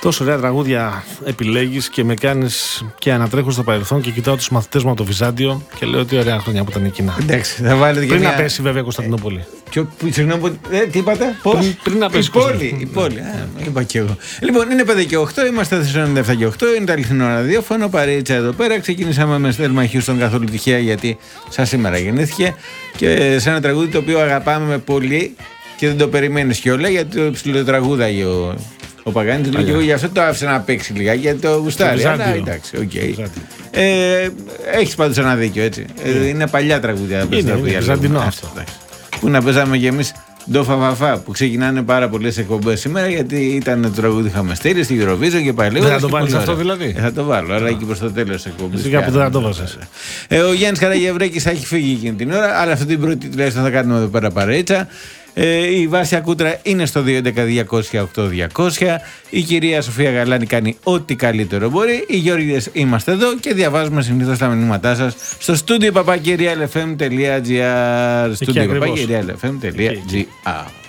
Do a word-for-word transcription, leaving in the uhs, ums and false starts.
Τόσο ωραία τραγούδια επιλέγεις και με κάνεις και ανατρέχω στο παρελθόν και κοιτάω τους μαθητές μου από το Βυζάντιο και λέω τι ωραία χρόνια που ήταν εκείνα. Εντάξει, θα βάλετε πριν και να μια... πέσει βέβαια Κωνσταντινούπολη. Και, συγγνώμη, ε, τι είπατε, πώς? Πριν, πριν να πέσει η πόλη. Η πόλη. Α, είπα και εγώ. Λοιπόν, είναι πέντε και οκτώ, είμαστε στο ενενήντα επτά και οκτώ, είναι το αληθινό ραδιόφωνο, Παρέτσα εδώ πέρα. Ξεκινήσαμε με Στέλμα Χιούστον καθόλου τυχαία γιατί σαν σήμερα γεννήθηκε και σε ένα τραγούδι το οποίο αγαπάμε πολύ και δεν το περιμένεις κιόλα γιατί το ψιλοτραγούδαγε ο. Ο Παγάνης, λέω και εγώ γι' αυτό το άφησα να παίξει λιγάκι γιατί το γουστάρει. Αλλά εντάξει, οκ. Okay. Ε, έχεις πάντως ένα δίκιο, έτσι. Yeah. Ε, είναι παλιά τραγούδια. Είναι, είναι, είναι βυζαντινό αυτό. Που να παίζαμε κι εμείς ντοφαφαφά που ξεκινάνε πάρα πολλές εκπομπές σήμερα γιατί ήταν το τραγούδι είχαμε στείλει στη Eurovision και πάλι. Δεν θα το βάλεις αυτό δηλαδή? Ε, θα το βάλω, αλλά εκεί προς το τέλος της εκπομπής. Φυσικά που δεν θα το βάζεις. Ε, ο Γιάννης Καραγευρέκης θα έχει φύγει εκείνη την ώρα, αλλά αυτή την πρώτη τουλάχιστον θα κάνουμε εδώ πέρα παρέτσα. Ε, η Βάσια Κούτρα είναι στο δύο έντεκα διακόσια οκτώ διακόσια. Η κυρία Σοφία Γαλάνη κάνει ό,τι καλύτερο μπορεί. Οι Γιώργηδες είμαστε εδώ και διαβάζουμε συνήθως τα μηνύματά σας στο studio παπάκι real f m τελεία g r. studio παπάκι real f m τελεία g r.